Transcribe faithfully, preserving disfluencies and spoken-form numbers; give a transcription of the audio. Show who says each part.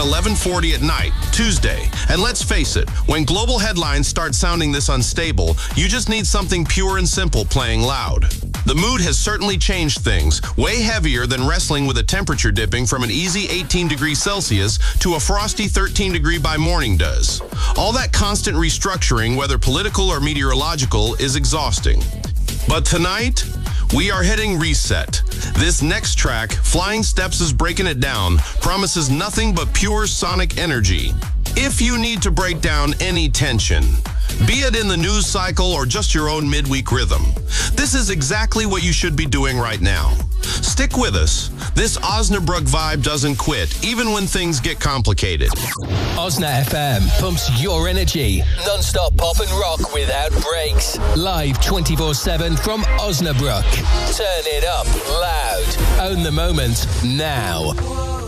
Speaker 1: eleven forty at night, Tuesday. And let's face it, when global headlines start sounding this unstable, you just need something pure and simple playing loud. The mood has certainly changed things, way heavier than wrestling with a temperature dipping from an easy eighteen degrees Celsius to a frosty thirteen degree by morning does. All that constant restructuring, whether political or meteorological, is exhausting. But tonight, we are hitting reset. This next track, Flying Steps is Breaking It Down, promises nothing but pure sonic energy. If you need to break down any tension, be it in the news cycle or just your own midweek rhythm, this is exactly what you should be doing right now. Stick with us. This Osnabrück vibe doesn't quit, even when things get complicated.
Speaker 2: Osna F M pumps your energy. Non-stop pop and rock without breaks. Live twenty-four seven from Osnabrück. Turn it up loud. Own the moment now.